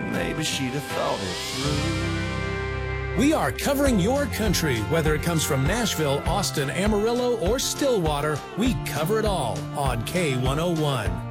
maybe she'd have thought it through. We are covering your country, whether it comes from Nashville, Austin, Amarillo, or Stillwater. We cover it all on K101.